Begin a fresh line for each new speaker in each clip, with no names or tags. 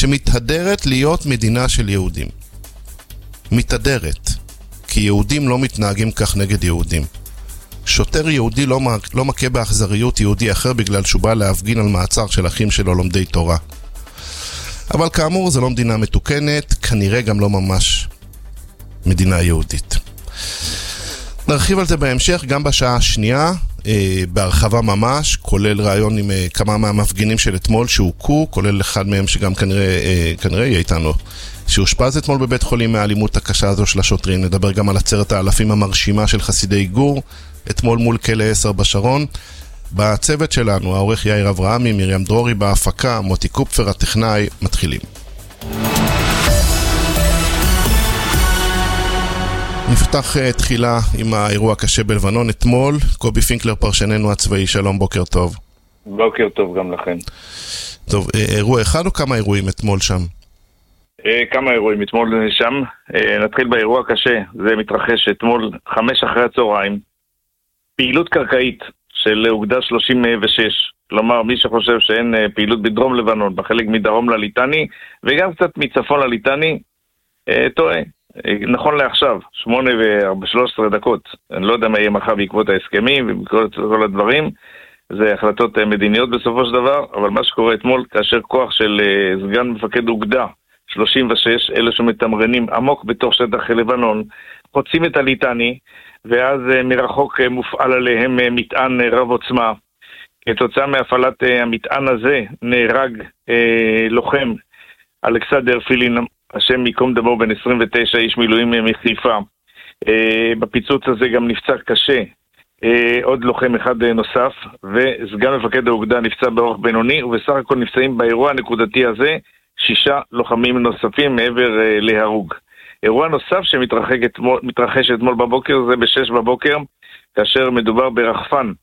שמתהדרת להיות מדינה של יהודים. מתהדרת, כי יהודים לא מתנהגים כך נגד יהודים. שוטר יהודי לא מכה באכזריות יהודי אחר בגלל שהוא בא להפגין על מעצר של אחים שלו לומדי תורה. אבל כאמור, זה לא מדינה מתוקנת, כנראה גם לא ממש מדינה יהודית. נרחיב על זה בהמשך, גם בשעה השנייה, בהרחבה ממש, כולל רעיון עם כמה מהמפגינים של אתמול שהוכו, כולל אחד מהם שגם כנראה יהיה איתנו, שהושפז אתמול בבית חולים מהאלימות הקשה הזו של השוטרים. נדבר גם על עצרת האלפים המרשימה של חסידי גור, אתמול מול כלא 10 בשרון. בצוות שלנו, העורך יאיר אברהמי, מרים דרורי בהפקה, מוטי קופפר הטכנאי, מתחילים. נפתח תחילה עם האירוע הקשה בלבנון אתמול. קובי פינקלר, פרשננו הצבאי, שלום, בוקר טוב.
בוקר טוב גם לכם.
טוב, אירוע אחד או כמה אירועים אתמול שם?
כמה אירועים אתמול שם. נתחיל באירוע הקשה. זה מתרחש אתמול 5 אחרי הצהריים. פעילות קרקעית של אוגדה 36. כלומר, מי שחושב שאין פעילות בדרום לבנון, בחלק מדרום לליטני, וגם קצת מצפון לליטני, טועה. נכון לעכשיו, 8:13. אני לא יודע מה יהיה מחר בעקבות ההסכמים ובעקבות כל הדברים. זה החלטות מדיניות בסופו של דבר, אבל מה שקורה אתמול, כאשר כוח של סגן מפקד אוגדה 36, אלה שמתמרנים עמוק בתוך שטח לבנון, חוצים את הליטני, ואז מרחוק מופעל עליהם מטען רב עוצמה. כתוצאה מהפעלת המטען הזה נהרג לוחם אלכסנדר פילין, השם מקום דמו, בן 29, איש מילואים מחיפה. בפיצוץ הזה גם נפצע קשה עוד לוחם אחד נוסף, וסגן מפקד האוגדה נפצע באורח בינוני, ובסך הכל נפצעים באירוע הנקודתי הזה 6 לוחמים נוספים מעבר להרוג. אירוע נוסף שמתרחש אתמול בבוקר זה ב-6 בבוקר, כאשר מדובר ברחפן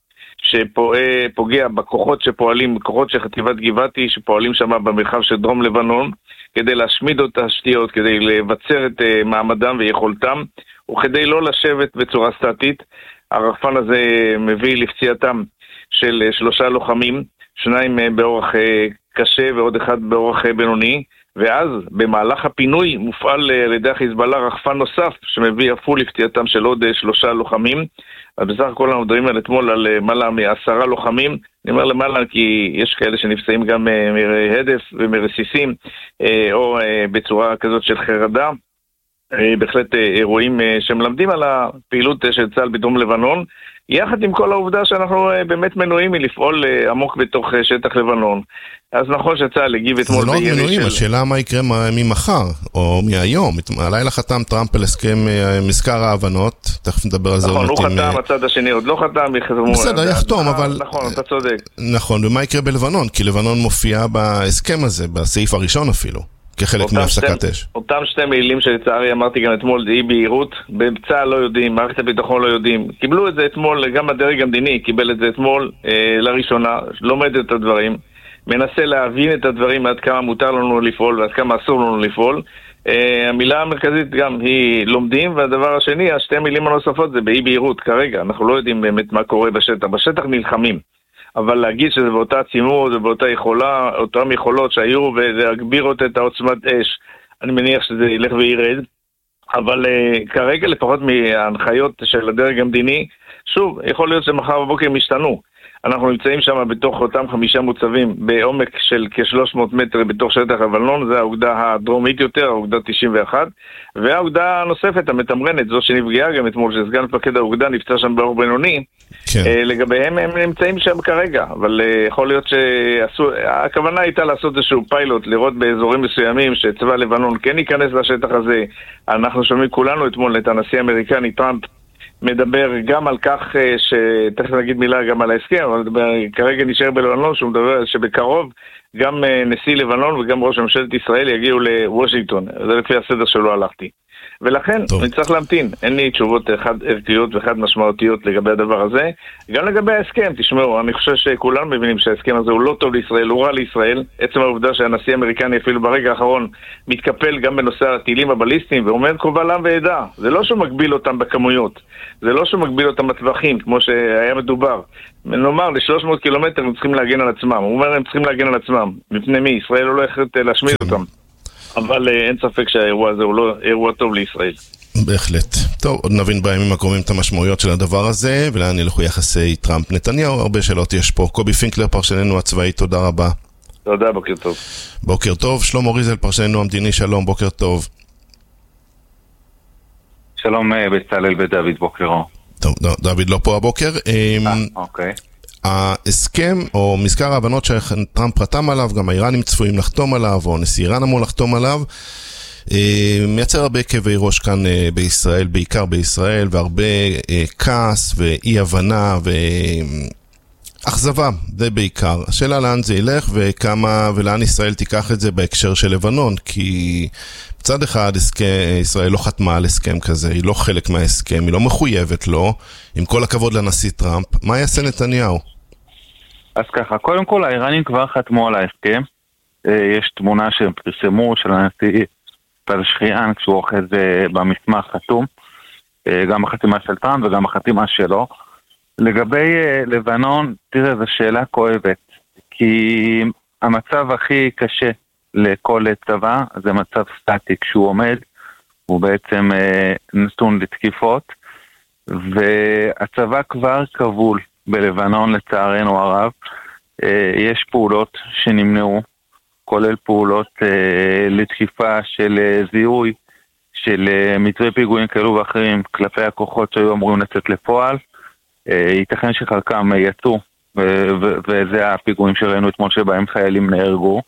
שפוגע בכוחות שפועלים, כוחות של חטיבת גבעתי שפועלים שם במרחב של דרום לבנון, כדי להשמיד את השתיות, כדי לבצר את מעמדם ויכולתם, וכדי לא לשבת בצורה סטטית. הרחפן הזה מביא לפציעתם של 3 לוחמים, 2 באורח קשה ועוד 1 באורח בינוני, ואז במהלך הפינוי מופעל על ידי חיזבאללה רחפן נוסף שמביא אף הוא לפציעתם של עוד 3 לוחמים. אז בסך הכל אנחנו מדברים על אתמול על למעלה מ10 לוחמים. אני אומר למעלה כי יש כאלה שנפצעים גם מהדף ומרסיסים או בצורה כזאת של חרדה. בהחלט אירועים שמלמדים על הפעילות של צה"ל בדרום לבנון, יחד עם כל העובדה שאנחנו באמת מנועים מלפעול עמוק בתוך שטח לבנון. אז נכון שצה"ל הגיב אתמול
בירי של... זה לא מנועים, השאלה מה יקרה ממחר או מהיום. הלילה חתם טראמפ על הסכם מזכר ההבנות, תכף נדבר על זה.
נכון, הוא חתם, הצד השני עוד לא חתם.
בסדר, יחתום, אבל...
נכון, אתה צודק.
נכון, ומה יקרה בלבנון? כי לבנון מופיע בהסכם הזה, בסעיף הראשון אפילו. כחלק מהפסקת אש.
אותם 2 מילים שלצערי אמרתי גם אתמול, אי בהירות, בצה"ל לא יודעים, מערכת הביטחון לא יודעים. קיבלו את זה אתמול, גם הדרג המדיני קיבל את זה אתמול לראשונה, לומד את הדברים, מנסה להבין את הדברים עד כמה מותר לנו לפעול ועד כמה אסור לנו לפעול. המילה המרכזית גם היא לומדים, והדבר השני, 2 מילים הנוספות זה באי בהירות כרגע. אנחנו לא יודעים באמת מה קורה בשטח. בשטח נלחמים. אבל להגיד שזה באותה צימוד ובאותה יכולה, אותם יכולות שהיו ולהגבירות את העוצמת אש, אני מניח שזה ילך וירד. אבל כרגע לפחות מההנחיות של הדרג המדיני, שוב, יכול להיות שמחר בבוקר הם ישתנו. אנחנו נמצאים שם בתוך אותם 5 מוצבים בעומק של כ-300 מטר בתוך שטח לבנון, זה האוגדה הדרומית יותר, האוגדה 91, והאוגדה הנוספת המתמרנת, זו שנפגעה גם אתמול, שסגן מפקד האוגדה נפצע שם באורח בינוני, כן. לגביהם הם נמצאים שם כרגע, אבל יכול להיות שהכוונה הייתה לעשות איזשהו פיילוט, לראות באזורים מסוימים שצבא לבנון כן ייכנס לשטח הזה. אנחנו שומעים כולנו אתמול את הנשיא האמריקני טראמפ, מדבר גם על כך שתכף נגיד מילה גם על ההסכם, אבל כרגע נשאר בלבנון שהוא מדבר שבקרוב גם נשיא לבנון וגם ראש ממשלת ישראל יגיעו לוושינגטון. זה לפי הסדר שלא הלכתי. ולכן אני צריך להמתין. אין לי תשובות חד ערכיות וחד משמעותיות לגבי הדבר הזה. גם לגבי ההסכם, תשמעו, אני חושב שכולם מבינים שההסכם הזה הוא לא טוב לישראל, הוא רע לישראל. עצם העובדה שהנשיא האמריקני אפילו ברגע האחרון מתקפל גם בנושא הטילים הבליסטיים ואומר קובל עם ועדה. זה לא שהוא מגביל אותם בכמויות, זה לא שהוא מגביל אותם בטווחים כמו שהיה מדובר. נאמר, ל-300 קילומטר הם צריכים להגן על עצמם. הוא אומר, הם צריכים להגן על עצמם. מפני מי? ישראל לא הולכת להשמיד אותם. אבל אין ספק שהאירוע הזה הוא לא אירוע טוב לישראל.
בהחלט. טוב, עוד נבין בימים הקרובים את המשמעויות של הדבר הזה, ולאן ילכו יחסי טראמפ-נתניהו. הרבה שאלות יש פה. קובי פינקלר, פרשננו הצבאי, תודה רבה.
תודה, בוקר טוב.
בוקר טוב. שלמה ריזל, פרשננו המדיני, שלום, בוקר טוב.
שלום בצלאל ודוד, בוקר אור.
טוב, דוד לא פה הבוקר.
אוקיי.
ההסכם או מזכר ההבנות שטראמפ חתם עליו, גם האיראנים צפויים לחתום עליו, או נשיא איראן אמור לחתום עליו, מייצר הרבה כאבי ראש כאן בישראל, בעיקר בישראל, והרבה כעס ואי הבנה ואכזבה, זה בעיקר. השאלה לאן זה ילך ולאן ישראל תיקח את זה בהקשר של לבנון, כי בצד אחד ישראל לא חתמה על הסכם כזה, היא לא חלק מההסכם, היא לא מחויבת לו, עם כל הכבוד לנשיא טראמפ. מה יעשה נתניהו?
אז ככה, קודם כל האיראנים כבר חתמו על ההסכם, יש תמונה שהם פרסמו של הנשיא פזשכיאן כשהוא אוחז במסמך חתום, גם החתימה של טראמפ וגם החתימה שלו. לגבי לבנון, תראה, זו שאלה כואבת, כי המצב הכי קשה לכל צבא זה מצב סטטי. כשהוא עומד, הוא בעצם נתון לתקיפות, והצבא כבר כבול בלבנון לצערנו הרב. יש פעולות שנמנעו, כולל פעולות לתקיפה של זיהוי, של מתווה פיגועים כאלו ואחרים כלפי הכוחות שהיו אמורים לצאת לפועל. ייתכן שחלקם יצאו, וזה הפיגועים שראינו אתמול שבהם חיילים נהרגו.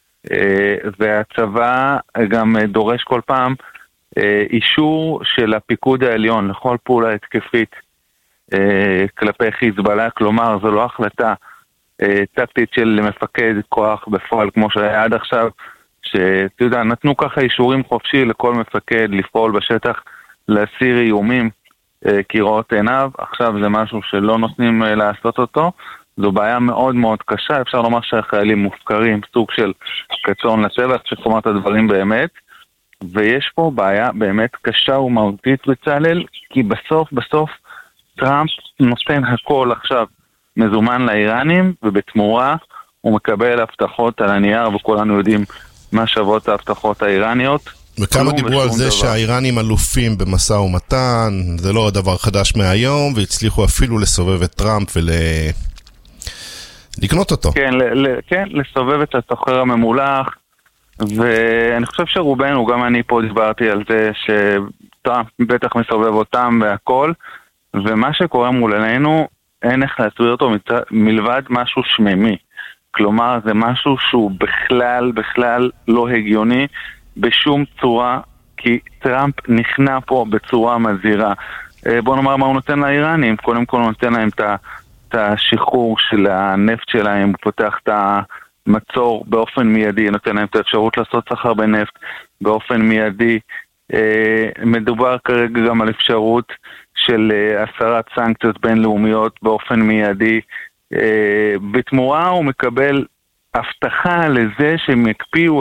והצבא גם דורש כל פעם אישור של הפיקוד העליון לכל פעולה התקפית כלפי חיזבאללה. כלומר, זו לא החלטה טקטית של מפקד כוח בפועל כמו שהיה עד עכשיו, שאתה יודע, נתנו ככה אישורים חופשי לכל מפקד לפעול בשטח, להסיר איומים כראות עיניו. עכשיו זה משהו שלא נותנים לעשות אותו. זו בעיה מאוד מאוד קשה. אפשר לומר שהחיילים מופקרים, סוג של קצון לטבח שחומר את הדברים באמת, ויש פה בעיה באמת קשה ומהותית בצלאל, כי בסוף טראמפ נותן הכל עכשיו מזומן לאיראנים, ובתמורה הוא מקבל הבטחות על הנייר, וכולנו יודעים מה שוות ההבטחות האיראניות.
וכמה דיברו על זה שהאיראנים אלופים במשא ומתן, זה לא דבר חדש מהיום, והצליחו אפילו לסובב את טראמפ לקנות אותו.
כן, לסובב את הסוחר הממולח, ואני חושב שרובנו, גם אני פה דיברתי על זה, שטראמפ בטח מסובב אותם והכל, ומה שקורה מול עינינו, אין איך להסביר אותו מלבד משהו שממי. כלומר, זה משהו שהוא בכלל לא הגיוני בשום צורה, כי טראמפ נכנע פה בצורה מזהירה. בוא נאמר מה הוא נותן לאיראנים. קודם כל הוא נותן להם את השחרור של הנפט שלהם, הוא פותח את המצור באופן מיידי, נותן להם את האפשרות לעשות סחר בנפט באופן מיידי. מדובר כרגע גם על אפשרות של הסרת סנקציות בינלאומיות באופן מיידי. בתמורה הוא מקבל הבטחה לזה שהם יקפיאו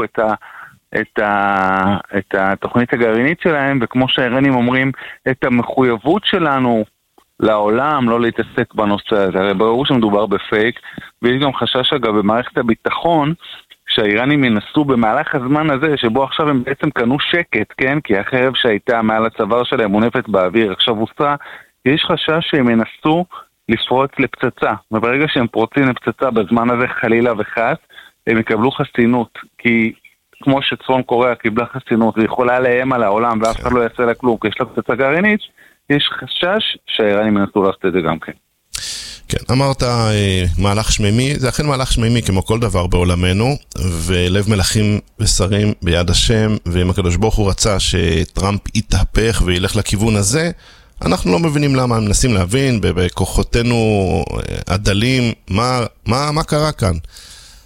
את התוכנית הגרעינית שלהם, וכמו שהאיראנים אומרים, את המחויבות שלנו לעולם לא להתעסק בנושא הזה. הרי ברור שמדובר בפייק, ויש גם חשש אגב במערכת הביטחון שהאיראנים ינסו במהלך הזמן הזה שבו עכשיו הם בעצם קנו שקט, כן? כי החרב שהייתה מעל הצוואר שלהם מונפת באוויר עכשיו הוסרה, יש חשש שהם ינסו לפרוץ לפצצה, וברגע שהם פורצים לפצצה בזמן הזה חלילה וחס, הם יקבלו חסינות, כי כמו שצפון קוריאה קיבלה חסינות ויכולה לאיים על העולם ואף אחד לא יעשה לה כלום כי יש לה פצצה גרעינית, יש חשש שהאיראנים ינסו לעשות את זה גם כן.
כן, אמרת מהלך שמימי, זה אכן מהלך שמימי כמו כל דבר בעולמנו, ולב מלכים ושרים ביד השם, ואם הקדוש ברוך הוא רצה שטראמפ יתהפך וילך לכיוון הזה, אנחנו לא מבינים למה, הם מנסים להבין בכוחותינו הדלים מה קרה כאן.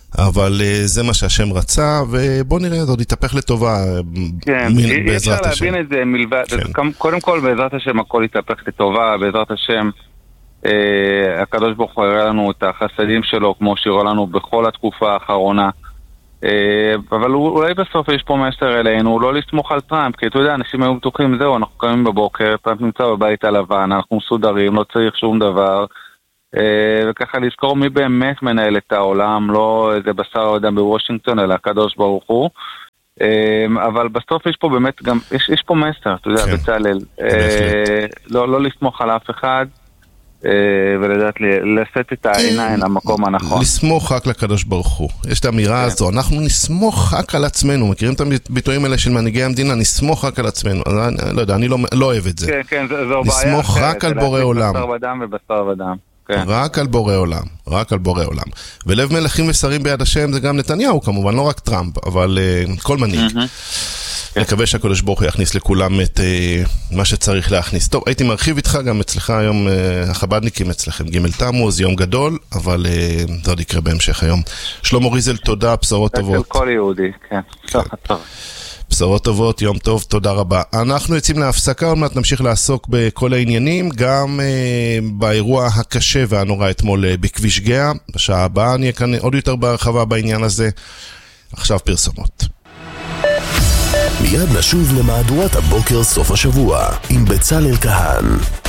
אבל זה מה שהשם רצה, ובוא נראה, זה עוד יתהפך לטובה,
כן, אי אפשר להבין את זה מלבד, קודם כל בעזרת השם הכל יתהפך לטובה, בעזרת השם הקדוש ברוך הוא הראה לנו את החסדים שלו, כמו שהראה לנו בכל התקופה האחרונה, אבל אולי בסוף יש פה מסר אלינו, לא לסמוך על טראמפ, כי אתה יודע, אנשים היו בטוחים, זהו, אנחנו קמים בבוקר, טראמפ נמצא בבית הלבן, אנחנו מסודרים, לא צריך שום דבר, וככה לזכור מי באמת מנהל את העולם, לא איזה בשר אדם בוושינגטון, אלא הקדוש ברוך הוא, אבל בסוף יש פה באמת גם, יש פה מסר, אתה יודע, בצלאל, לא לסמוך על אף אחד, ולדעת לשאת את העיניים למקום הנכון.
לסמוך רק לקדוש ברוך הוא. יש את האמירה הזו, אנחנו נסמוך רק על עצמנו. מכירים את הביטויים האלה של מנהיגי המדינה, נסמוך רק על עצמנו. אני לא יודע, אני לא אוהב את זה.
כן, כן, זו בעיה.
נסמוך רק על בורא עולם.
בשר ודם ובשר ודם.
רק על בורא עולם, רק על בורא עולם. ולב מלכים ושרים ביד השם זה גם נתניהו כמובן, לא רק טראמפ, אבל כל מנהיג. נקווה שהקדוש ברוך הוא יכניס לכולם את מה שצריך להכניס. טוב, הייתי מרחיב איתך גם אצלך היום, החבדניקים אצלכם, ג' תמוז, יום גדול, אבל זה עוד יקרה בהמשך היום. שלמה ריזל, תודה, בשורות טובות.
כל יהודי, כן.
בשורות טובות, יום טוב, תודה רבה. אנחנו יוצאים להפסקה, עוד מעט נמשיך לעסוק בכל העניינים, גם באירוע הקשה והנורא אתמול בכביש גאה. בשעה הבאה נהיה כאן עוד יותר בהרחבה בעניין הזה. עכשיו פרסומות.
מיד נשוב למהדורת הבוקר סוף השבוע עם בצלאל כהן.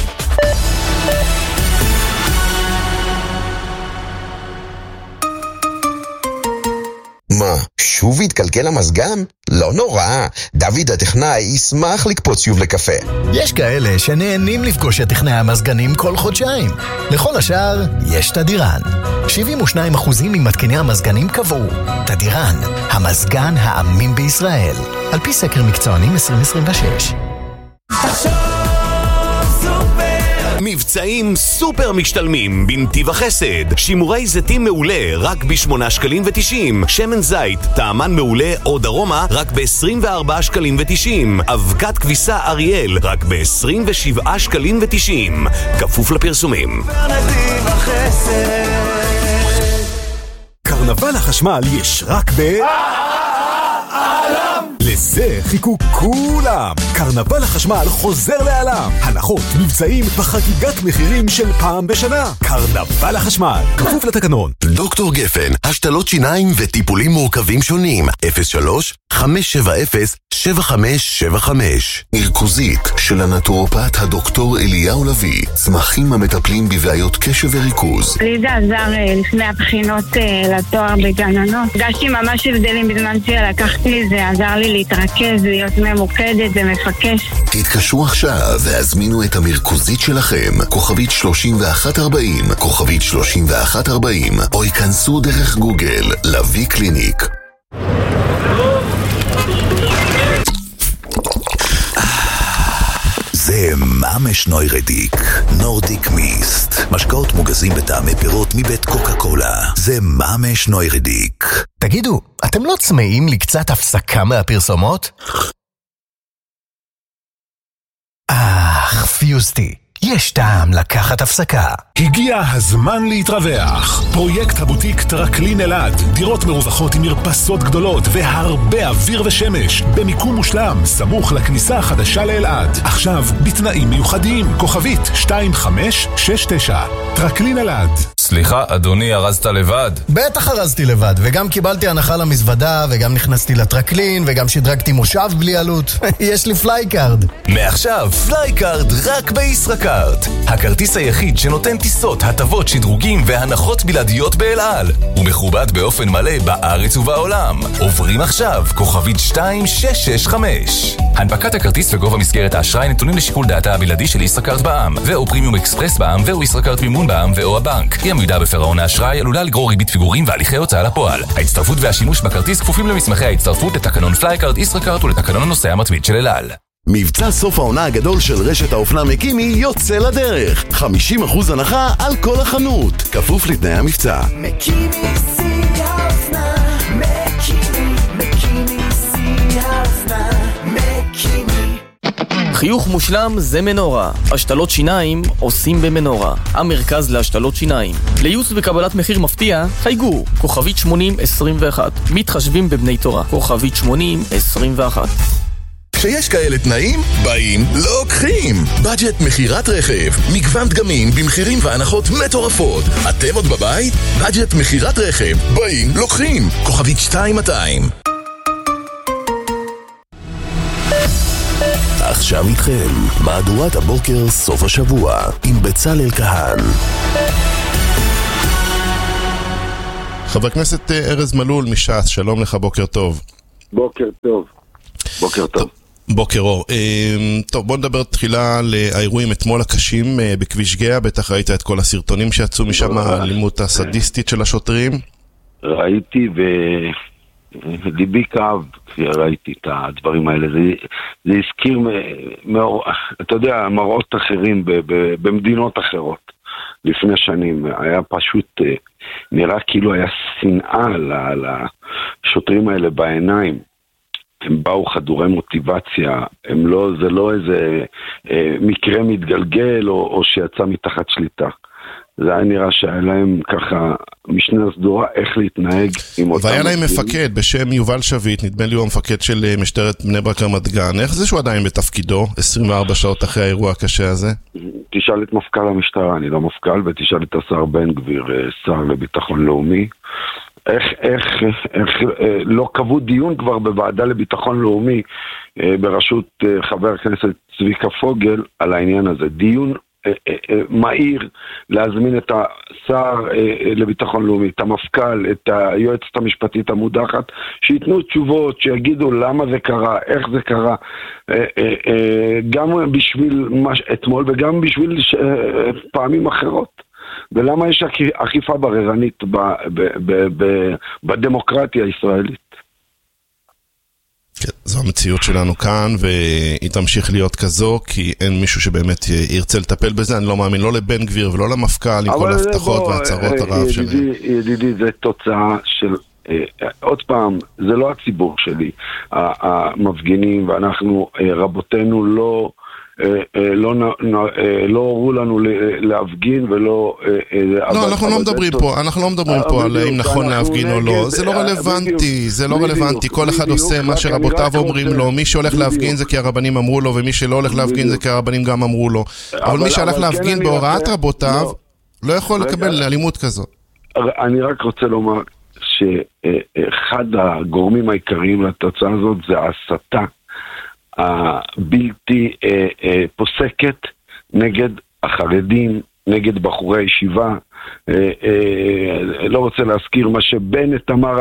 מה, שוב התקלקל המזגן? לא נורא, דוד הטכנאי ישמח לקפוץ שוב לקפה.
יש כאלה שנהנים לפגוש את טכנאי המזגנים כל חודשיים. לכל השאר יש תדירן. 72% ממתקני המזגנים קבעו. תדירן, המזגן האמין בישראל. על פי סקר מקצוענים 2026.
מבצעים סופר משתלמים בנתיב החסד. שימורי זיתים מעולה רק ב8.90 שקלים. שמן זית, טעמן מעולה או דרומה רק ב24.90 שקלים. אבקת כביסה אריאל רק ב27.90 שקלים. כפוף לפרסומים. בנתיב החסד.
קרנבל החשמל יש רק לזה חיכו כולם. קרנבל החשמל חוזר לעולם. הנחות, מבצעים וחגיגת מחירים של פעם בשנה. קרנבל החשמל, כפוף לתקנון.
דוקטור גפן, השתלות שיניים וטיפולים מורכבים שונים. 03-570-7575. מרכוזית של הנטורופט הדוקטור אליהו לוי. צמחים המטפלים בבעיות קשב וריכוז.
לי זה עזר לפני הבחינות לתואר בגננות. דשתי ממש הבדלים בזמן שלקחתי, זה עזר לי להתרכז, להיות ממוקדת ומפקש.
תתקשרו עכשיו והזמינו את המרכוזית שלכם, כוכבית 3140, כוכבית 3140, או ייכנסו דרך גוגל, לוי קליניק. זה ממש נוירדיק, נורדיק מיסט. משקאות מוגזים בטעמי פירות מבית קוקה קולה. זה ממש נוירדיק.
תגידו, אתם לא צמאים לקצת הפסקה מהפרסומות? פיוסטי. יש טעם לקחת הפסקה.
הגיע הזמן להתרווח. פרויקט הבוטיק טרקלין אלעד. דירות מרווחות עם מרפסות גדולות והרבה אוויר ושמש. במיקום מושלם, סמוך לכניסה החדשה לאלעד. עכשיו, בתנאים מיוחדים. כוכבית 2569. טרקלין אלעד.
סליחה, אדוני, הרזת לבד?
בטח הרזתי לבד, וגם קיבלתי הנחה למזוודה, וגם נכנסתי לטרקלין, וגם שדרגתי מושב בלי עלות. יש לי פלייקארד.
מעכשיו, פלייקארד רק בישראכרט. הכרטיס היחיד שנותן טיסות, הטבות, שדרוגים והנחות בלעדיות באל-על. הוא מכובד באופן מלא בארץ ובעולם. עוברים עכשיו, כוכבית 2665. הנפקת הכרטיס וגובה מסגרת האשראי נתונים לשיקול דעתה הבלעדי של ישראכרט בע"מ, ואו פרימיום אקספרס בע"מ, ואו ישראכרט מימון בע"מ, ואו הבנק. אי עמידה בפירעון האשראי עלולה לגרור ריבית פיגורים והליכי הוצאה לפועל. ההצטרפות והשימוש בכרטיס כפופים למסמכי ההצטרפות לתקנון פלייקארד ישראכרט ולתקנון הנוסע המתמיד של אל-על. מבצע סוף העונה הגדול של רשת האופנה מקימי יוצא לדרך. 50% הנחה על כל החנות. כפוף לתנאי המבצע.
מקימי שיא האופנה, מקימי שיא האופנה, מקימי.
חיוך מושלם זה מנורה. השתלות שיניים עושים במנורה. המרכז להשתלות שיניים. לייעוץ וקבלת מחיר מפתיע, חייגו. כוכבית 8021. מתחשבים בבני תורה. כוכבית 8021.
כשיש כאלה תנאים, באים, לוקחים. בדג'ט מחירת רכב. מגוון דגמים במחירים והנחות מטורפות. אתם עוד בבית? בדג'ט מחירת רכב. באים, לוקחים. כוכבית 2200. עכשיו איתכם, מהדורת הבוקר סוף השבוע, עם בצלאל כהן.
חבר הכנסת ארז מלול מש"ס, שלום לך, בוקר טוב.
בוקר טוב. בוקר טוב.
בוקר אור. טוב, בוא נדבר תחילה על האירועים אתמול הקשים בכביש גאה. בטח ראית את כל הסרטונים שיצאו משם, האלימות הסדיסטית של השוטרים.
ראיתי וליבי כאב כשראיתי את הדברים האלה. זה הזכיר, אתה יודע, מראות אחרים במדינות אחרות לפני שנים. היה פשוט, נראה כאילו היה שנאה לשוטרים האלה בעיניים. הם באו חדורי מוטיבציה, זה לא איזה מקרה מתגלגל או שיצא מתחת שליטה. זה היה נראה שהיה להם ככה משנה סדורה איך להתנהג עם אותם...
והיה להם מפקד בשם יובל שביט, נדמה לי הוא המפקד של משטרת בני ברק רמת גן. איך זה שהוא עדיין בתפקידו 24 שעות אחרי האירוע הקשה הזה?
תשאל את מפכ"ל המשטרה, אני לא מפכ"ל, ותשאל את השר בן גביר, שר לביטחון לאומי. איך לא קבעו דיון כבר בוועדה לביטחון לאומי בראשות חבר הכנסת צביקה פוגל על העניין הזה. דיון מהיר להזמין את השר לביטחון לאומי, את המפכ"ל, את היועצת המשפטית המודחת, שיתנו תשובות, שיגידו למה זה קרה, איך זה קרה, גם בשביל אתמול וגם בשביל פעמים אחרות. ולמה יש אכיפה בררנית בדמוקרטיה הישראלית?
כן, זו המציאות שלנו כאן, והיא תמשיך להיות כזו, כי אין מישהו שבאמת ירצה לטפל בזה. אני לא מאמין לא לבן גביר ולא למפכ"ל, עם כל ההבטחות והצהרות הרב שלהם.
ידידי, זה תוצאה של... עוד פעם, זה לא הציבור שלי, המפגינים, ואנחנו, רבותינו לא הורו לנו להפגין ולא...
לא, אנחנו לא מדברים פה על אם נכון להפגין או לא. זה לא רלוונטי, כל אחד עושה מה שרבותיו אומרים לו. מי שהולך להפגין זה כי הרבנים אמרו לו, ומי שלא הולך להפגין זה כי הרבנים גם אמרו לו. אבל מי שהלך להפגין בהוראת רבותיו לא יכול לקבל אלימות כזו.
אני רק רוצה לומר שאחד הגורמים העיקריים לתוצאה הזאת זה ההסתה הבלתי פוסקת נגד החרדים, נגד בחורי הישיבה. לא רוצה להזכיר מה שבנט אמר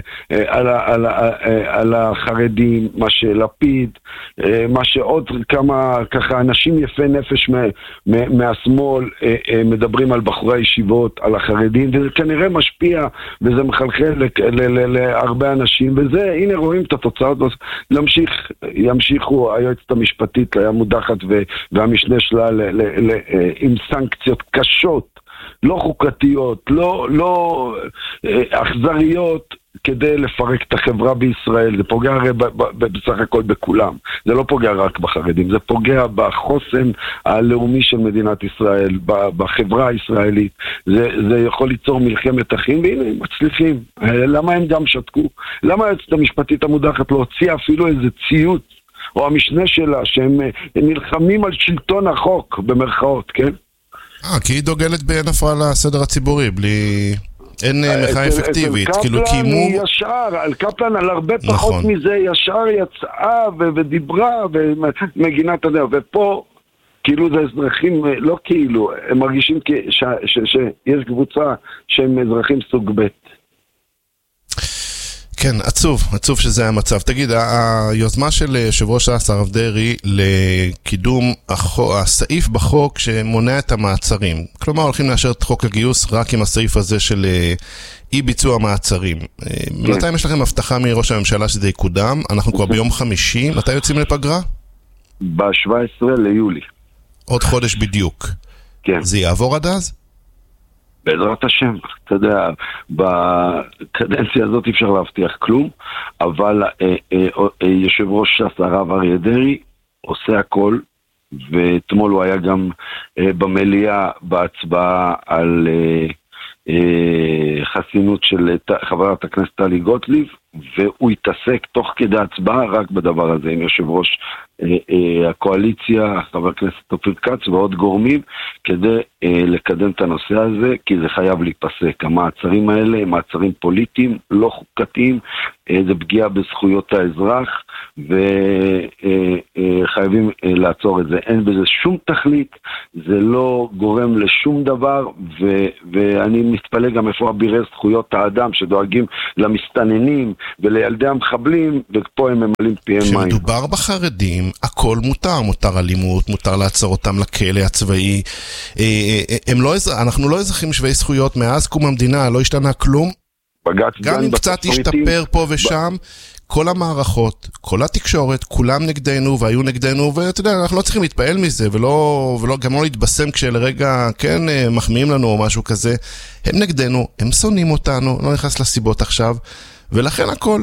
על החרדים, מה שלפיד, מה שעוד כמה ככה אנשים יפי נפש מהשמאל מדברים על בחורי הישיבות, על החרדים, וזה כנראה משפיע וזה מחלחל להרבה אנשים, וזה, הנה רואים את התוצאות. ימשיכו היועצת המשפטית היה מודחת והמשנה שלה עם סנקציות קשות, לא חוקתיות, לא אכזריות, כדי לפרק את החברה בישראל. זה פוגע הרי בסך הכל בכולם. זה לא פוגע רק בחרדים, זה פוגע בחוסן הלאומי של מדינת ישראל, בחברה הישראלית. זה יכול ליצור מלחמת אחים, והנה הם מצליחים. למה הם גם שתקו? למה היועצת המשפטית המודחת לא הוציאה אפילו איזה ציוץ, או המשנה שלה, שהם נלחמים על שלטון החוק, במרכאות, כן?
כי היא דוגלת בעין הפרעה לסדר הציבורי, אין מחאה אפקטיבית, כאילו קיימו...
ישר, על קפלן על הרבה פחות מזה, ישר יצאה ודיברה ומגינה, אתה יודע, ופה כאילו זה אזרחים, לא כאילו, הם מרגישים שיש קבוצה שהם אזרחים סוג ב'.
כן, עצוב שזה היה המצב. תגיד, היוזמה של יושב ראש ש"ס הרב דרעי לקידום הסעיף בחוק שמונע את המעצרים. כלומר, הולכים לאשר את חוק הגיוס רק עם הסעיף הזה של אי ביצוע מעצרים. בינתיים יש לכם הבטחה מראש הממשלה שזה יקודם. אנחנו כבר ביום חמישי. מתי יוצאים לפגרה?
ב-17 ליולי.
עוד חודש בדיוק.
כן.
זה יעבור עד אז?
בעזרת השם, אתה יודע, בקדנציה הזאת אפשר להבטיח כלום, אבל יושב ראש ש"ס הרב אריה דרעי עושה הכל, ואתמול הוא היה גם במליאה בהצבעה על חסינות של חברת הכנסת טלי גוטליב, והוא התעסק תוך כדי הצבעה רק בדבר הזה, עם יושב ראש הקואליציה, חבר הכנסת אופיר כץ ועוד גורמים, כדי לקדם את הנושא הזה, כי זה חייב להיפסק. המעצרים האלה הם מעצרים פוליטיים, לא חוקתיים, זה פגיעה בזכויות האזרח, וחייבים לעצור את זה. אין בזה שום תכלית, זה לא גורם לשום דבר, ואני מתפלא גם איפה אבירי זכויות האדם שדואגים למסתננים ולילדי המחבלים, ופה הם ממלאים פיהם מים.
כשמדובר בחרדים, הכל מותר, מותר אלימות, מותר לעצור אותם לכלא הצבאי. אנחנו לא אזרחים שווי זכויות מאז קום המדינה, לא השתנה כלום. גם אם קצת השתפר פה ושם, כל המערכות, כל התקשורת, כולם נגדנו והיו נגדנו, ואתה יודע, אנחנו לא צריכים להתפעל מזה, וגם לא להתבשם כשלרגע, כן, מחמיאים לנו או משהו כזה. הם נגדנו, הם שונאים אותנו, לא נכנס לסיבות עכשיו, ולכן הכל.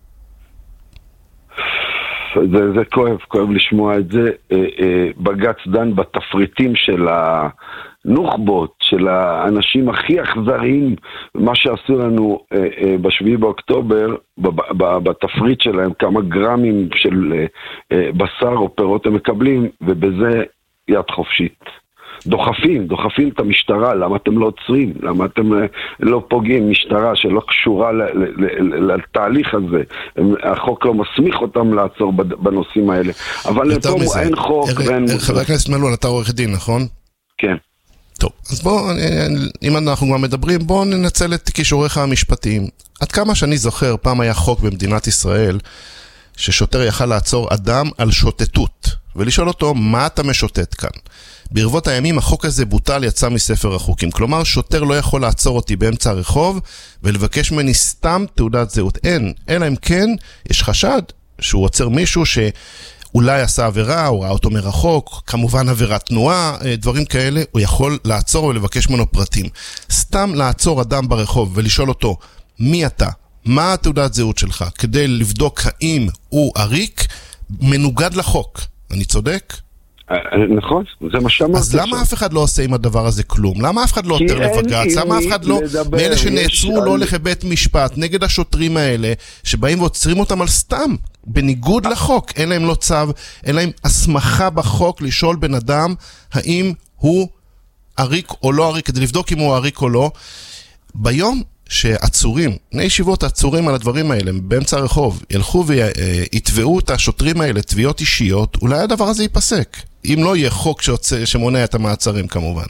זה כואב לשמוע את זה. בג"ץ דן בתפריטים של הנוח'בות, של האנשים הכי אכזריים, מה שעשו לנו ב7 באוקטובר, בתפריט שלהם, כמה גרמים של בשר או פירות הם מקבלים, ובזה יד חופשית. דוחפים את המשטרה, למה אתם לא עוצרים? למה אתם לא פוגעים? משטרה שלא קשורה לתהליך הזה. החוק לא מסמיך אותם לעצור בנושאים האלה. אבל לפה אין חוק ואין...
חבר הכנסת מלול, אתה עורך דין, נכון?
כן.
טוב, אז אם אנחנו כבר מדברים, בואו ננצל את כישוריך המשפטיים. עד כמה שאני זוכר, פעם היה חוק במדינת ישראל, ששוטר יכל לעצור אדם על שוטטות, ולשאול אותו, מה אתה משוטט כאן? ברבות הימים החוק הזה בוטל, יצא מספר החוקים. כלומר, שוטר לא יכול לעצור אותי באמצע הרחוב ולבקש ממני סתם תעודת זהות. אין, אלא אם כן יש חשד שהוא עוצר מישהו שאולי עשה עבירה, או ראה אותו מרחוק, כמובן עבירת תנועה, דברים כאלה, הוא יכול לעצור ולבקש ממנו פרטים. סתם לעצור אדם ברחוב ולשאול אותו, מי אתה? מה התעודת זהות שלך? כדי לבדוק האם הוא עריק, מנוגד לחוק. אני צודק?
נכון, זה מה שאמרתי.
אז למה אף אחד לא עושה עם הדבר הזה כלום? למה אף אחד לא עותר לבג"ץ? למה אף אחד לא, מאלה שנעצרו לא הולך לבית משפט נגד השוטרים האלה, שבאים ועוצרים אותם על סתם, בניגוד לחוק? אין להם לא צו, אין להם הסמכה בחוק לשאול בן אדם האם הוא עריק או לא עריק, כדי לבדוק אם הוא עריק או לא. ביום שעצורים, בני ישיבות עצורים על הדברים האלה, באמצע הרחוב, ילכו ויתבעו את השוטרים האלה, תביעות אישיות, אולי הדבר הזה ייפסק. אם לא יהיה חוק שמונע את המעצרים כמובן.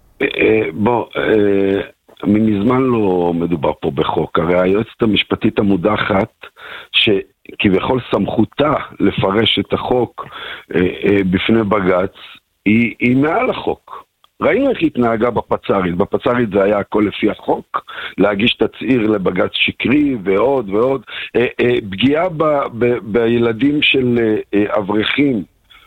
מזמן לא מדובר פה בחוק. הרי היועצת המשפטית המודחת, שכביכול סמכותה לפרש את החוק בפני בג"ץ, היא מעל החוק. ראינו איך התנהגה בפצרית. בפצרית זה היה הכל לפי החוק, להגיש תצהיר לבג"ץ שקרי ועוד ועוד. פגיעה בילדים של אברכים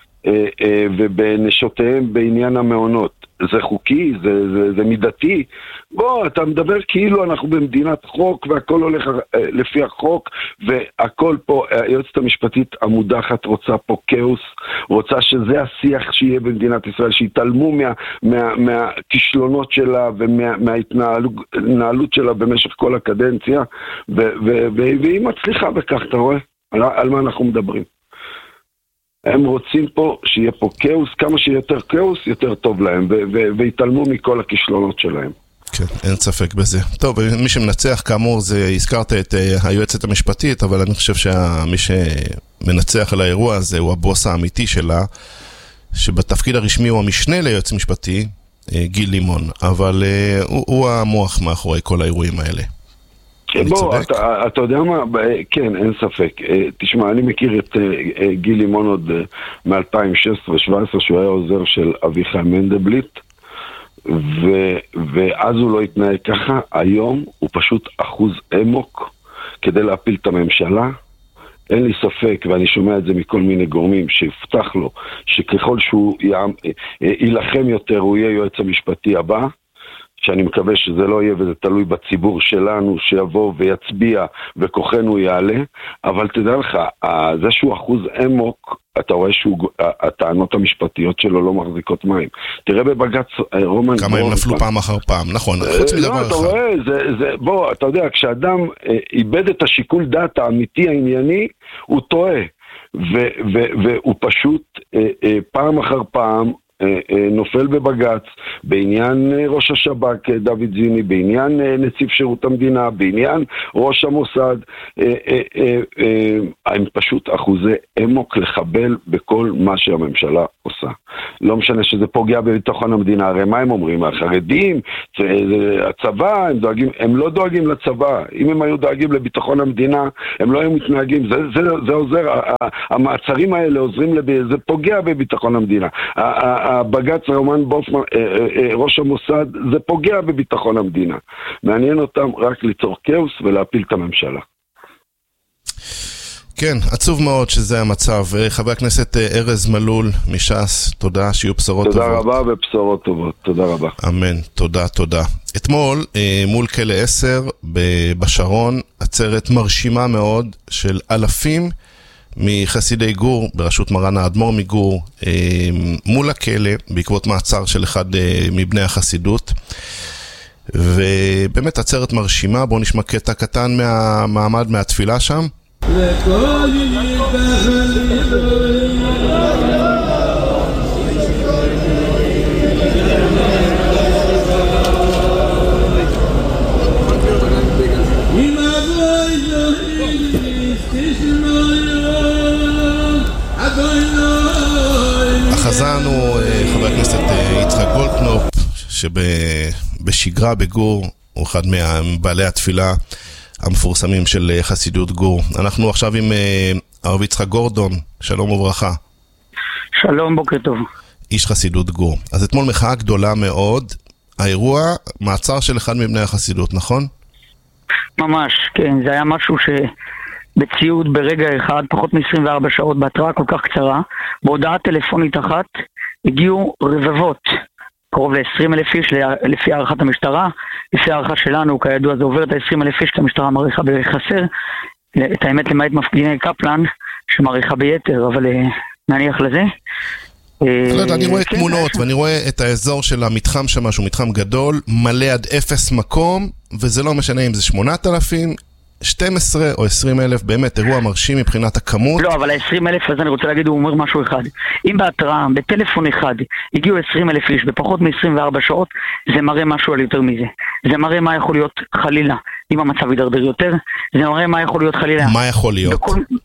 ובנשותיהם בעניין המעונות. זה חוקי, זה מידתי. בוא, אתה מדבר כאילו אנחנו במדינת חוק והכל הולך לפי החוק, והכל פה, היועצת המשפטית המודחת רוצה פה כאוס, רוצה שזה השיח שיהיה במדינת ישראל, שיתעלמו מהכישלונות שלה ומההתנהלות שלה במשך כל הקדנציה, והיא מצליחה בכך, אתה רואה? על מה אנחנו מדברים? הם רוצים פה שיהיה פה כאוס, כמה שיותר כאוס, יותר טוב להם, והתעלמו מכל הכישלונות שלהם.
כן, אין ספק בזה. טוב, מי שמנצח כאמור, הזכרת את היועצת המשפטית, אבל אני חושב שמי שמנצח על האירוע הזה הוא הבוס האמיתי שלה, שבתפקיד הרשמי הוא המשנה ליועץ משפטי, גיל לימון, אבל הוא המוח מאחורי כל האירועים האלה.
בוא, אתה יודע מה? כן, אין ספק. תשמע, אני מכיר את גיל לימון עוד מ-2016-2017, שהוא היה עוזר של אביחי מנדלבליט, ואז הוא לא התנהג ככה. היום הוא פשוט אחוז אמוק כדי להפיל את הממשלה. אין לי ספק, ואני שומע את זה מכל מיני גורמים, שיפתח לו שככל שהוא ילחם יותר, הוא יהיה יועץ המשפטי הבא, שאני מקווה שזה לא יהיה וזה תלוי בציבור שלנו שיבוא ויצביע וכוחנו יעלה, אבל תדע לך, זה שהוא אחוז עמוק, אתה רואה שהטענות המשפטיות שלו לא מחזיקות מים. תראה בבג"ץ רומן...
כמה הם נפלו פעם אחר פעם, נכון, חוץ מדבר אחד.
אתה רואה, בוא, אתה יודע, כשאדם איבד את השיקול דעת האמיתי הענייני, הוא טועה. והוא פשוט פעם אחר פעם נופל בבג"ץ, בעניין ראש השב"כ דוד זיני, בעניין נציב שירות המדינה, בעניין ראש המוסד, הם פשוט אחוזי אמוק לחבל בכל מה שהממשלה עושה. לא משנה שזה פוגע בביטחון המדינה, הרי מה הם אומרים? החרדים, הצבא, הם לא דואגים לצבא. אם הם היו דואגים לביטחון המדינה, הם לא היו מתנהגים. זה עוזר, המעצרים האלה עוזרים, זה פוגע בביטחון המדינה. הבג"ץ רומן בופמן, ראש המוסד, זה פוגע בביטחון המדינה. מעניין אותם רק ליצור כאוס ולהפיל את הממשלה.
כן, עצוב מאוד שזה המצב. חבר הכנסת ארז מלול מש"ס, תודה, שיהיו בשורות טובות.
תודה רבה ובשורות טובות, תודה רבה.
אמן, תודה. אתמול מול כלא 10 בשרון, עצרת מרשימה מאוד של אלפים מחסידי גור, בראשות מרן האדמו"ר מגור, מול הכלא, בעקבות מעצר של אחד מבני החסידות. ובאמת עצרת מרשימה, בואו נשמע קטע קטן מהמעמד, מהתפילה שם. החזן הוא חבר הכנסת יצחק גולדקנופ, שבשגרה בגור הוא אחד מבעלי התפילה המפורסמים של חסידות גור. אנחנו עכשיו עם הרב יצחק גורדון, שלום וברכה.
שלום, בוקר טוב.
איש חסידות גור. אז אתמול מחאה גדולה מאוד, האירוע, מעצר של אחד מבני החסידות, נכון?
ממש, כן, זה היה משהו שבציוד ברגע אחד, פחות מ-24 שעות, בהתראה כל כך קצרה, בהודעה טלפונית אחת, הגיעו רבבות, קרוב ל-20,000 איש לפי הערכת המשטרה. לפי הערכה שלנו, כידוע, זה עובר את ה-20,000 איש, המשטרה מעריכה בחסר, את האמת למעט מפגיני קפלן, שמעריכה ביתר, אבל נניח לזה.
אני רואה תמונות, ואני רואה את האזור של המתחם שם, שהוא מתחם גדול, מלא עד 0 מקום, וזה לא משנה אם זה 8,000, 12 או 20,000, באמת אירוע מרשים מבחינת הכמות.
לא, אבל ה-20,000, אז אני רוצה להגיד, הוא אומר משהו אחד. אם בהתראה, בטלפון אחד, הגיעו 20,000 איש בפחות מ-24 שעות, זה מראה משהו על יותר מזה. זה מראה מה יכול להיות חלילה, אם המצב יידרדר יותר, זה מראה מה יכול להיות חלילה.
מה יכול להיות?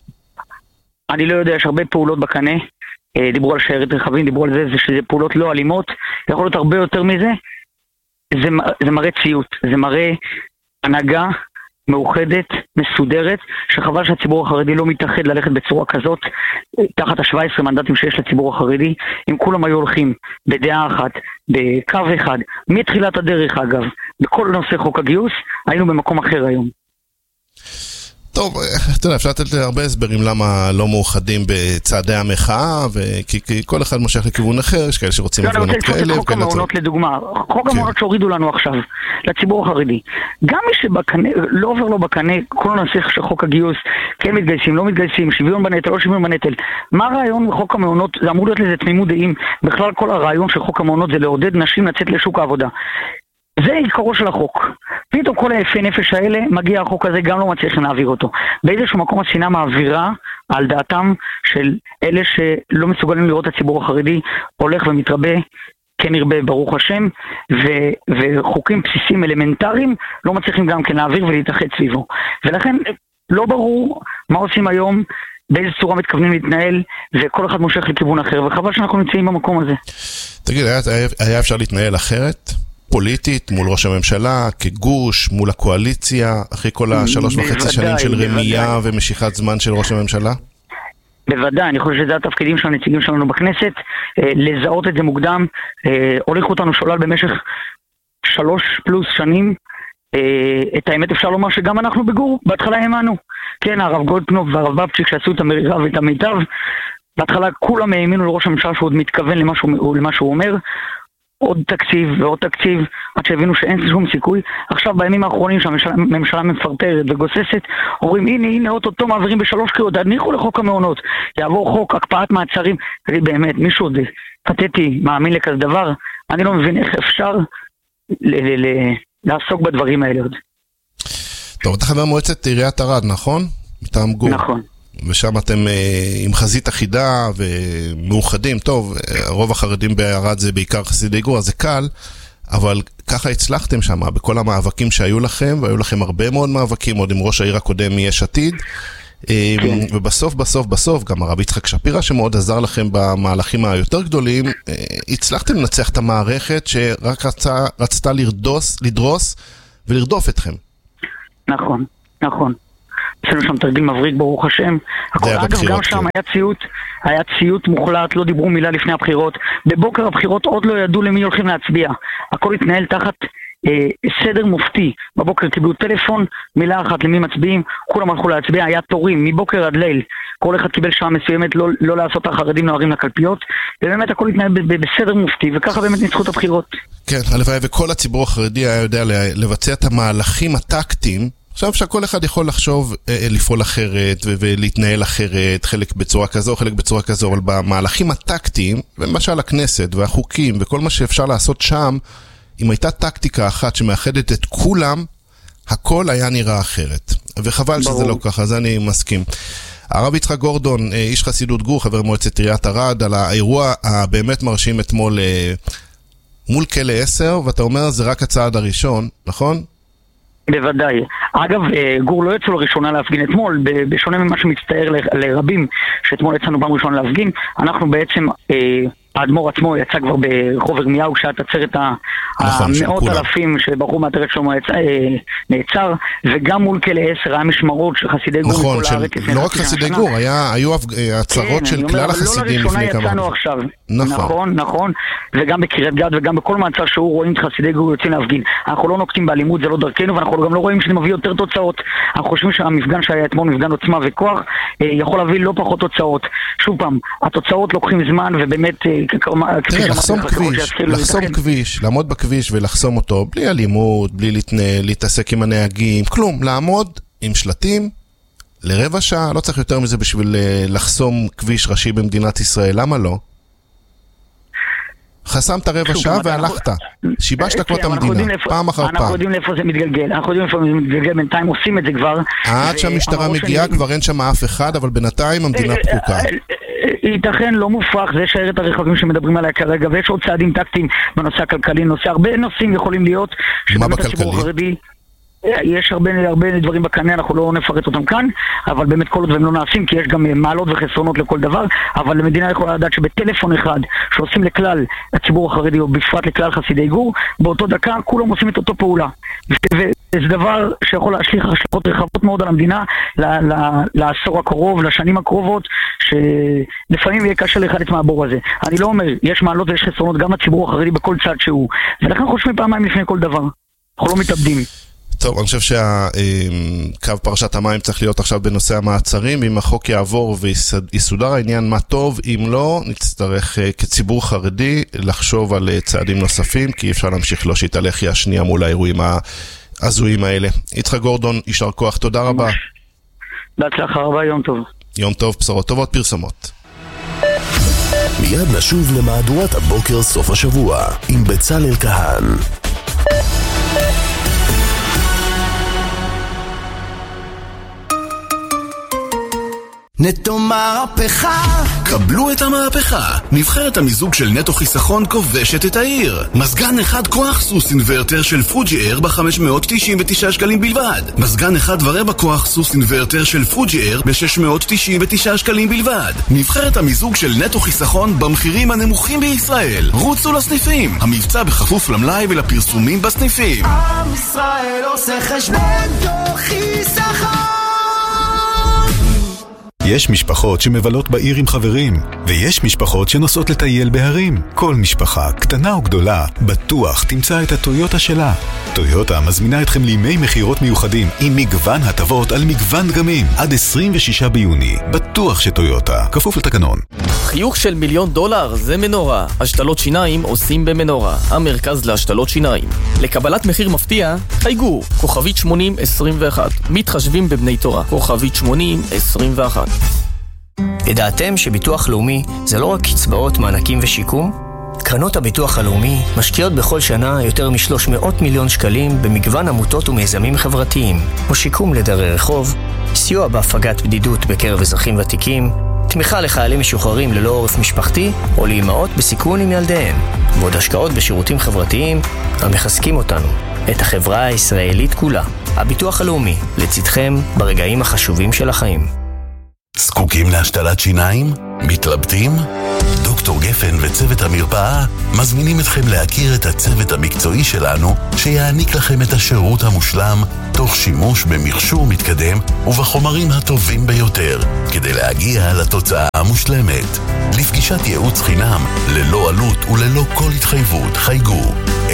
אני לא יודע, יש הרבה פעולות בקנה, דיברו על שיירת רכבים, דיברו על זה, שזה פעולות לא אלימות, יכול להיות הרבה יותר מזה. זה מראה ציות, זה מראה הנהגה מאוחדת, מסודרת, שחבל שהציבור החרדי לא מתאחד ללכת בצורה כזאת, תחת ה-17 מנדטים שיש לציבור החרדי. אם כולם היו הולכים בדעה אחת, בקו אחד, מתחילת הדרך אגב, בכל נושא חוק הגיוס, היינו במקום אחר היום.
טוב, אתה יודע, אפשר לתת הרבה הסברים למה לא מאוחדים בצעדי המחאה, כי כל אחד מושך לכיוון אחר, יש כאלה שרוצים לפגונות כאלה.
אני רוצה חוק המעונות לדוגמה, חוק המעונות שהורידו לנו עכשיו, לציבור החרדי. גם מי שבקנה, לא עובר לו בקנה, כל הנושא של חוק הגיוס, כן מתגייסים, לא מתגייסים, שוויון בנטל, לא שוויון בנטל. מה הרעיון בחוק המעונות? זה אמור להיות לזה תמימות דעים. בכלל כל הרעיון של חוק המעונות זה לעודד נשים לצאת לשוק העבודה. זה עיקרו של החוק. פתאום כל היפי נפש האלה, מגיע החוק הזה, גם לא מצליחים להעביר אותו. באיזשהו מקום השנאה מעבירה על דעתם של אלה שלא מסוגלים לראות את הציבור החרדי, הולך ומתרבה, כן ירבה ברוך השם, וחוקים בסיסיים אלמנטריים לא מצליחים גם כן להעביר ולהתאחד סביבו. ולכן לא ברור מה עושים היום, באיזה צורה מתכוונים להתנהל, וכל אחד מושך לכיוון אחר, וחבל שאנחנו נמצאים במקום הזה.
תגיד, היה אפשר להתנהל אחרת? פוליטית, מול ראש הממשלה, כגוש, מול הקואליציה, אחרי כל 3.5 שנים של רמייה ומשיכת זמן של ראש הממשלה?
בוודאי, אני חושב שזה התפקידים של הנציגים שלנו בכנסת, לזהות את זה מוקדם, הוליכו אותנו שולל במשך 3+ שנים, את האמת אפשר לומר שגם אנחנו בגור, בהתחלה האמנו, כן, הרב גולדקנופ והרב בבצ'יק שעשו את המרירה ואת המיטב, בהתחלה כולם האמינו לראש הממשלה שהוא עוד מתכוון למה שהוא אומר, עוד תקציב ועוד תקציב, עד שהבינו שאין שום סיכוי. עכשיו בימים האחרונים שהממשלה מפרטרת וגוססת, אומרים הנה אותו מעבירים ב3 קריאות, תניחו לחוק המעונות, יעבור חוק הקפאת מעצרים. תראי באמת, מישהו עוד פתטי מאמין לכזה דבר? אני לא מבין איך אפשר לעסוק בדברים האלה עוד.
טוב, אתה חבר מועצת עיריית ערד, נכון? מטעם גור.
נכון.
ושם אתם עם חזית אחידה ומאוחדים. טוב, רוב החרדים בערד זה בעיקר חסידי גור, אז זה קל, אבל ככה הצלחתם שם בכל המאבקים שהיו לכם, והיו לכם הרבה מאוד מאבקים, עוד עם ראש העיר הקודם מיש עתיד, ובסוף גם הרב יצחק שפירא שמאוד עזר לכם במהלכים היותר גדולים, הצלחתם לנצח את המערכת שרק רצתה לדרוס ולרדוף אתכם.
נכון. עשינו שם תרגיל מבריק, ברוך השם. אגב, גם שם היה ציות מוחלט, לא דיברו מילה לפני הבחירות. בבוקר הבחירות עוד לא ידעו למי הולכים להצביע. הכל התנהל תחת סדר מופתי. בבוקר קיבלו טלפון, מילה אחת למי מצביעים, כולם הלכו להצביע, היה תורים, מבוקר עד ליל. כל אחד קיבל שעה מסוימת לא לעשות החרדים נוערים לקלפיות, ובאמת הכל התנהל בסדר מופתי, וככה באמת ניצחו את הבחירות.
כן, הלוואי וכל הציבור החרדי היה יודע לבצע את המהלכים הטקטיים. עכשיו שכל אחד יכול לחשוב, לפעול אחרת ולהתנהל אחרת, חלק בצורה כזו, חלק בצורה כזו, אבל במהלכים הטקטיים, למשל הכנסת והחוקים וכל מה שאפשר לעשות שם, אם הייתה טקטיקה אחת שמאחדת את כולם, הכל היה נראה אחרת. וחבל שזה לא ככה, אז אני מסכים. הרב יצחק גורדון, איש חסידות גור, חבר מועצת עיריית ערד, על האירוע הבאמת מרשים אתמול מול כלא 10, ואתה אומר זה רק הצעד הראשון, נכון?
בוודאי. אגב, גור לא יצאו לראשונה להפגין אתמול, בשונה ממה שמצטער לרבים שאתמול יצאנו פעם ראשונה להפגין, אנחנו בעצם, האדמו"ר עצמו יצא כבר ברחוב ירמיהו כשאת עצרת המאות אלפים שברחו מהטרף שלו נעצר, וגם מול כלא 10 היה משמרות של חסידי גור
מכל הארץ. נכון, לא רק חסידי גור, היו הצהרות של כלל החסידים לפני כמה.
יצאנו עכשיו. נכון, וגם בקריית גת וגם בכל מעצר שהוא רואים את חסידי גור יוצאים להפגין. אנחנו לא נוקטים באלימות, זה לא דרכנו, ואנחנו גם לא רואים שזה מביא יותר תוצאות. אנחנו חושבים שהמפגן שהיה אתמול, מפגן עוצמה וכוח, יכול להביא לא פחות תוצאות. שוב פעם, התוצאות לוקחים זמן, ובאמת
תראה, לחסום כביש, לעמוד בכביש ולחסום אותו, בלי אלימות, בלי להתעסק עם הנהגים, כלום, לעמוד עם שלטים לרבע שעה, לא צריך יותר מזה בשביל לחסום כביש ראשי במדינת ישראל, למה לא? חסמת רבע שעה והלכת, שיבשת כבר את המדינה, פעם אחר פעם.
אנחנו יודעים לאיפה זה מתגלגל, בינתיים עושים את זה כבר.
עד שהמשטרה מגיעה כבר אין שם אף אחד, אבל בינתיים המדינה פקוקה.
ייתכן לא מופרך, זה שיירת הרכבים שמדברים עליה כרגע, ויש עוד צעדים טקטיים בנושא הכלכלי, הרבה נושאים יכולים להיות.
מה בכלכלי?
יש הרבה דברים בקנה, אנחנו לא נפרט אותם כאן, אבל באמת כל עוד הם לא נעשים, כי יש גם מעלות וחסרונות לכל דבר, אבל למדינה יכולה לדעת שבטלפון אחד שעושים לכלל הציבור החרדי, או בפרט לכלל חסידי גור, באותו דקה כולם עושים את אותו פעולה. וזה דבר שיכול להשליך השלכות רחבות מאוד על המדינה, לעשור הקרוב, לשנים הקרובות, שלפעמים יהיה קשה לחלץ מהבור הזה. אני לא אומר, יש מעלות ויש חסרונות גם לציבור החרדי בכל צד שהוא, ולכן חושבים פעמיים לפני כל דבר. אנחנו לא מתאבדים.
טוב, אני חושב שהקו פרשת המים צריך להיות עכשיו בנושא המעצרים, אם החוק יעבור ויסודר העניין מה טוב, אם לא נצטרך כציבור חרדי לחשוב על צעדים נוספים, כי אפשר להמשיך להושיט הלחי השנייה מול האירועים הזויים האלה. יצחק גורדון, יישר כוח, תודה רבה.
בהצלחה רבה, יום טוב.
יום טוב, בשורות טובות, פרסומות.
מיד נשוב למהדורת הבוקר סוף השבוע עם בצלאל כהן.
נטו מהפכה.
קבלו את המהפכה. נבחרת המיזוג של נטו חיסכון כובשת את העיר. מזגן אחד כוח סוס אינוורטר של פוג'י אייר ב-599 שקלים בלבד. מזגן אחד ורבע כוח סוס אינוורטר של פוג'י אייר ב-699 שקלים בלבד. נבחרת המיזוג של נטו חיסכון במחירים הנמוכים בישראל. רוצו לסניפים. המבצע בכפוף למלאי ולפרסומים בסניפים.
עם ישראל עושה חשבון. נטו חיסכון.
יש משפחות שמבלות בעיר עם חברים, ויש משפחות שנוסעות לטייל בהרים. כל משפחה, קטנה או גדולה, בטוח תמצא את הטויוטה שלה. טויוטה מזמינה אתכם לימי מחירות מיוחדים עם מגוון הטבות על מגוון דגמים. עד 26 ביוני, בטוח שטויוטה, כפוף לתקנון.
חיוך של $1,000,000 זה מנורה. השתלות שיניים עושים במנורה, המרכז להשתלות שיניים. לקבלת מחיר מפתיע, חייגו, כוכבית 8021. מתחשבים בבני תורה, כוכבית 8021.
ידעתם שביטוח לאומי זה לא רק קצבאות, מענקים ושיקום? קרנות הביטוח הלאומי משקיעות בכל שנה יותר מ-300 מיליון שקלים במגוון עמותות ומיזמים חברתיים, כמו שיקום לדרי רחוב, סיוע בהפגת בדידות בקרב אזרחים ותיקים, תמיכה לחיילים משוחררים ללא עורף משפחתי או לאמהות בסיכון עם ילדיהם, ועוד השקעות בשירותים חברתיים המחזקים אותנו, את החברה הישראלית כולה. הביטוח הלאומי, לצדכם ברגעים החשובים של החיים.
זקוקים להשתלת שיניים? מתלבטים? דוקטור גפן וצוות המרפאה מזמינים אתכם להכיר את הצוות המקצועי שלנו שיעניק לכם את השירות המושלם תוך שימוש במכשור מתקדם ובחומרים הטובים ביותר כדי להגיע לתוצאה המושלמת. לפגישת ייעוץ חינם ללא עלות וללא כל התחייבות חייגו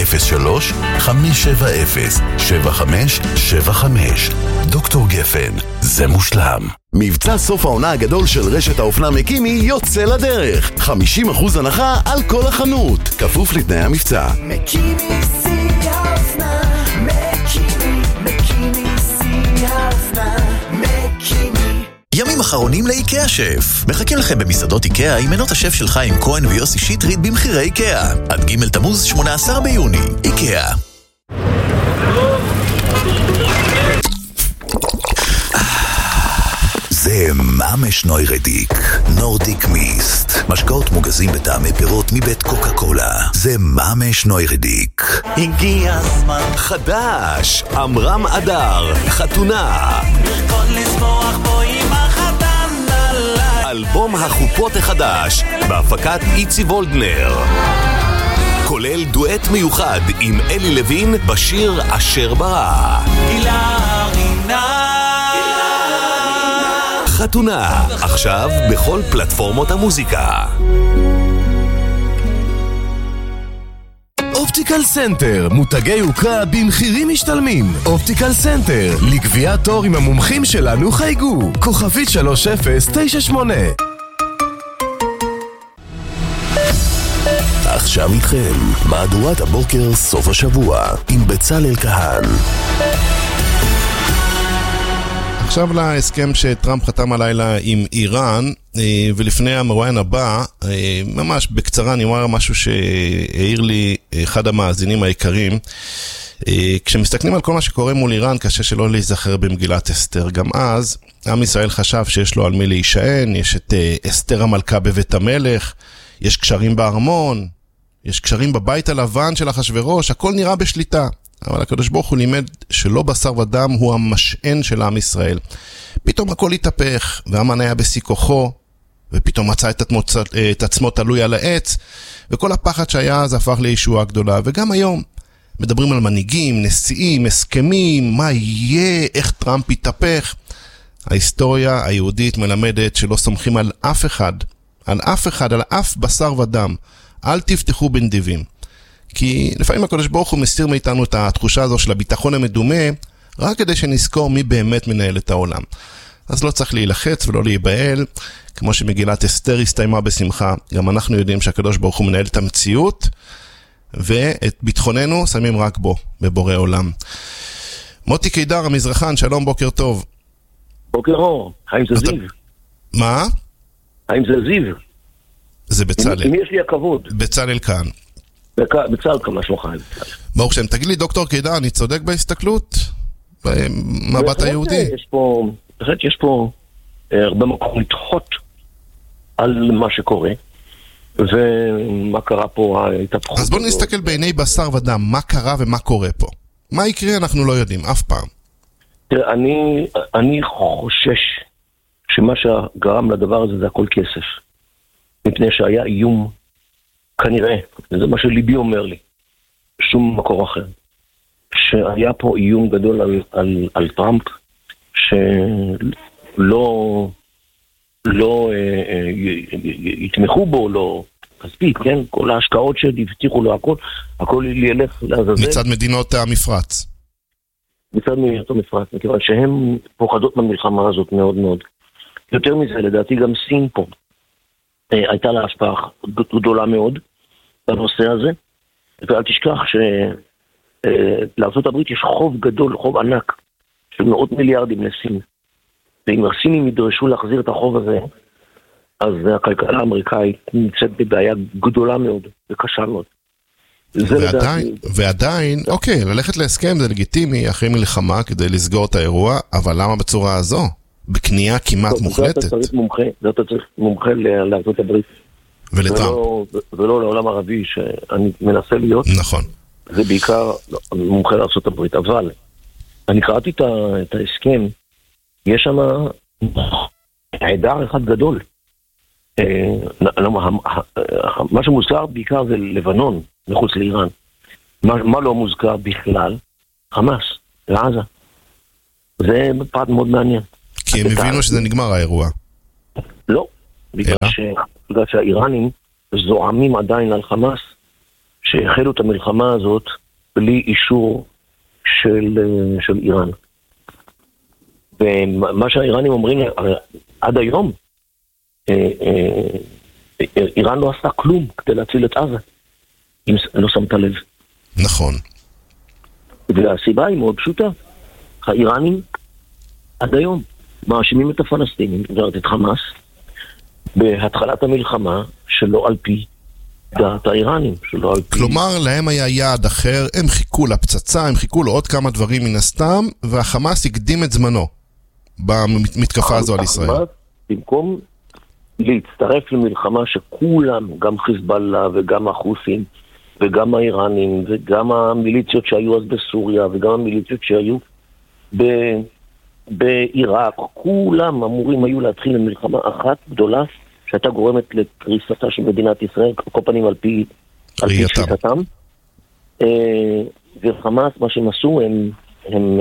03-570-7575. דוקטור גפן, זה מושלם.
מבצע סוף העונה הגדול של רשת האופנה מקימי יוצא לדרך. 50% הנחה על כל החנות, כפוף לתנאי המבצע.
מקימי שיא האופנה, מקימי שיא האופנה, מקימי.
ימים אחרונים לאיקאה שף. מחכים לכם במסעדות איקאה עם מנות השף של חיים כהן ויוסי שטרית במחירי איקאה. עד ג' תמוז 18 ביוני. איקאה. זה ממש נוירדיק, נורדיק מיסט. משקאות מוגזים בטעמי פירות מבית קוקה קולה. זה ממש נוירדיק.
הגיע הזמן חדש, אמרם אדר, חתונה.
לרקוד לשמוח בו עם החתן עליי.
אלבום החופות החדש, בהפקת איצי וולדנר. כולל דואט מיוחד עם אלי לוין בשיר אשר ברא.
הילה רינה.
חתונה, עכשיו בכל פלטפורמות המוזיקה. אופטיקל סנטר, מותגי יוקרה במחירים משתלמים. אופטיקל סנטר, לגביית תור עם המומחים שלנו חייגו, כוכבית 3098. עכשיו איתכם, מהדורת הבוקר סוף השבוע, עם בצלאל כהן.
עכשיו להסכם שטראמפ חתם הלילה עם איראן, ולפני המרואיין הבא, ממש בקצרה אני אומר משהו שהעיר לי אחד המאזינים העיקריים. כשמסתכלים על כל מה שקורה מול איראן, קשה שלא להיזכר במגילת אסתר. גם אז, עם ישראל חשב שיש לו על מי להישען, יש את אסתר המלכה בבית המלך, יש קשרים בארמון, יש קשרים בבית הלבן של אחשוורוש, הכל נראה בשליטה. אבל הקדוש ברוך הוא לימד שלא בשר ודם הוא המשען של עם ישראל. פתאום הכל התהפך, והמן היה בשיא כוחו, ופתאום מצא את עצמו תלוי על העץ, וכל הפחד שהיה אז הפך לישועה גדולה. וגם היום מדברים על מנהיגים, נשיאים, הסכמים, מה יהיה, איך טראמפ יתהפך. ההיסטוריה היהודית מלמדת שלא סומכים על אף אחד, על אף אחד, על אף בשר ודם. אל תפתחו בנדיבים. כי לפעמים הקדוש ברוך הוא מסתיר מאיתנו את התחושה הזו של הביטחון המדומה, רק כדי שנזכור מי באמת מנהל את העולם. אז לא צריך להילחץ ולא להיבהל, כמו שמגילת אסתר הסתיימה בשמחה, גם אנחנו יודעים שהקדוש ברוך הוא מנהל את המציאות, ואת ביטחוננו שמים רק בו, בבורא עולם. מוטי קידר, המזרחן, שלום, בוקר טוב.
בוקר אור, חיים זה זיו.
מה?
חיים זה זיו.
זה בצלאל.
אם יש לי הכבוד.
בצלאל כאן.
בצלאל כמה שלא חיים.
ברוך שם, תגיד לי דוקטור קידר, אני צודק בהסתכלות? במבט היהודי?
בהחלט יש פה הרבה מקום לדחות על מה שקורה, ומה קרה פה ההתהפכות.
אז בואו נסתכל בעיני בשר ודם, מה קרה ומה קורה פה. מה יקרה אנחנו לא יודעים, אף פעם.
תראה, אני חושש שמה שגרם לדבר הזה זה הכל כסף. מפני שהיה איום, כנראה, זה מה שליבי אומר לי, שום מקור אחר, שהיה פה איום גדול על טראמפ, שלא יתמכו בו, לא כספית, כן? כל ההשקעות שהבטיחו לו, הכל ילך לעזאזל.
מצד מדינות המפרץ.
מצד מדינות המפרץ, מכיוון שהן פוחדות מהמלחמה הזאת מאוד מאוד. יותר מזה, לדעתי גם סין פה. הייתה לה השפעה גדולה מאוד בנושא הזה, ואל תשכח שלארצות הברית יש חוב גדול, חוב ענק, של מאות מיליארדים לסין. ואם הסינים ידרשו להחזיר את החוב הזה, אז הכלכלה האמריקאית נמצאת בבעיה גדולה מאוד וקשה מאוד.
ועדיין, אוקיי, ללכת להסכם זה לגיטימי אחרי מלחמה כדי לסגור את האירוע, אבל למה בצורה הזו? בקנייה כמעט מוחלטת.
זה אתה צריך מומחה לארצות הברית.
ולטראמפ.
ולא לעולם ערבי שאני מנסה להיות.
נכון.
זה בעיקר מומחה לארצות הברית. אבל אני קראתי את ההסכם, יש שם עדר אחד גדול. מה שמוזכר בעיקר זה לבנון, מחוץ לאיראן. מה לא מוזכר בכלל? חמאס, לעזה. זה פרט מאוד מעניין.
כי הם הבינו שזה נגמר האירוע.
לא, בגלל שהאיראנים זועמים עדיין על חמאס, שהחלו את המלחמה הזאת בלי אישור של איראן. ומה שהאיראנים אומרים עד היום, איראן לא עשה כלום כדי להציל את עזה, אם לא שמת לב.
נכון.
והסיבה היא מאוד פשוטה. האיראנים עד היום מאשימים את הפלסטינים, את חמאס, בהתחלת המלחמה שלא על פי דעת האיראנים, שלא על פי...
כלומר, להם היה יעד אחר, הם חיכו לפצצה, הם חיכו לו עוד כמה דברים מן הסתם, והחמאס הקדים את זמנו במתקפה הזו על ישראל.
החמאס, במקום להצטרף למלחמה שכולם, גם חיזבאללה וגם החות'ים וגם האיראנים וגם המיליציות שהיו אז בסוריה וגם המיליציות שהיו בעיראק, כולם אמורים היו להתחיל למלחמה אחת גדולה שהייתה גורמת לקריסתה של מדינת ישראל, כל פנים על פי שיטתם. וחמאס, מה שהם עשו, הם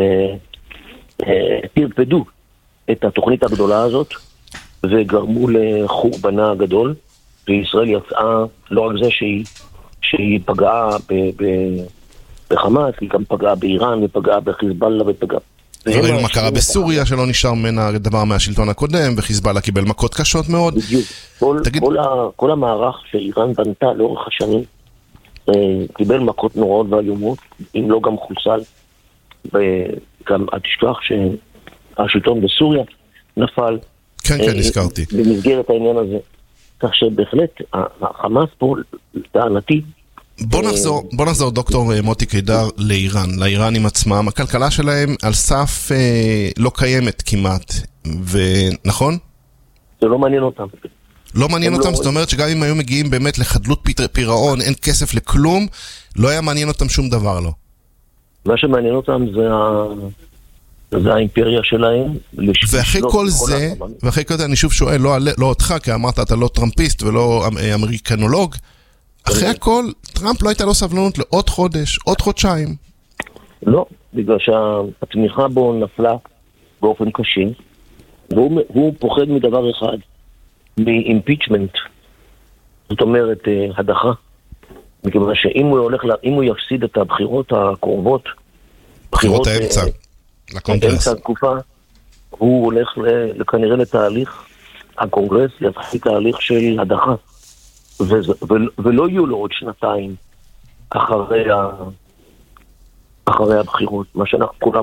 תרפדו את התוכנית הגדולה הזאת וגרמו לחורבנה הגדול, וישראל יצאה לא רק זה שהיא פגעה בחמאס, היא גם פגעה באיראן ופגעה בחיזבאללה ופגעה.
ראינו מה קרה בסוריה שלא נשאר ממנה דבר מהשלטון הקודם, וחיזבאללה קיבל מכות קשות מאוד.
כל המערך שאיראן בנתה לאורך השנים קיבל מכות נוראות ואיומות, אם לא גם חוסל. וגם אל תשכח שהשלטון בסוריה נפל.
כן, כן, נזכרתי.
במסגרת העניין הזה. כך שבהחלט, החמאס פה, טענתי,
בוא נחזור דוקטור מוטי קידר לאיראן, לאיראנים עצמם. הכלכלה שלהם על סף לא קיימת כמעט, ונכון?
זה לא מעניין אותם.
לא מעניין אותם, זאת אומרת שגם אם היו מגיעים באמת לחדלות פירעון, אין כסף לכלום, לא היה מעניין אותם שום דבר, לא.
מה שמעניין אותם זה האימפריה שלהם.
ואחרי כל זה, אני שוב שואל, לא אותך, כי אמרת אתה לא טראמפיסט ולא אמריקנולוג, אחרי הכל, טראמפ לא הייתה לו סבלנות לעוד חודש, עוד חודשיים.
לא, בגלל שהתמיכה בו נפלה באופן קשה, והוא פוחד מדבר אחד, מאימפיצ'מנט, זאת אומרת, הדחה. מכיוון שאם הוא יפסיד את הבחירות הקרובות,
בחירות האמצע,
לקונגרס. התקופה, הוא הולך כנראה לתהליך, הקונגרס יתחיל תהליך של הדחה. ולא יהיו לו עוד שנתיים אחרי הבחירות, מה שאנחנו כולם...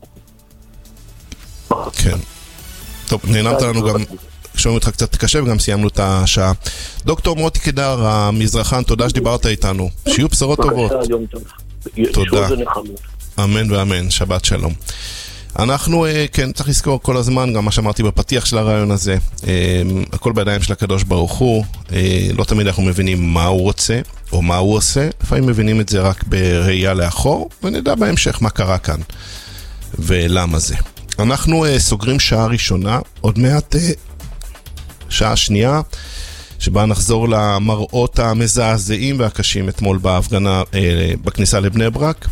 כן. טוב, נעלמת לנו גם, שומעים אותך קצת קשה וגם סיימנו את השעה. דוקטור מוטי קידר, המזרחן, תודה שדיברת איתנו. שיהיו בשורות טובות. תודה. אמן ואמן, שבת שלום. אנחנו, כן, צריך לזכור כל הזמן, גם מה שאמרתי בפתיח של הרעיון הזה, הכל בידיים של הקדוש ברוך הוא, לא תמיד אנחנו מבינים מה הוא רוצה, או מה הוא עושה, לפעמים מבינים את זה רק בראייה לאחור, ונדע בהמשך מה קרה כאן, ולמה זה. אנחנו סוגרים שעה ראשונה, עוד מעט שעה שנייה, שבה נחזור למראות המזעזעים והקשים אתמול בהפגנה בכניסה לבני ברק.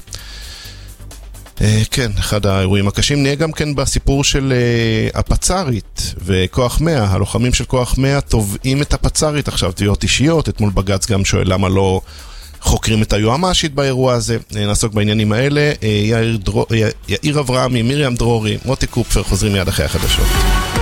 כן, אחד האירועים הקשים. נהיה גם כן בסיפור של הפצרית וכוח 100. הלוחמים של כוח 100 תובעים את הפצרית עכשיו, תביעות אישיות. אתמול בג"ץ גם שואל למה לא חוקרים את היועמ"שית באירוע הזה. נעסוק בעניינים האלה. יאיר אברהמי, מרים דרורי, מוטי קופפר, חוזרים מיד אחרי החדשות.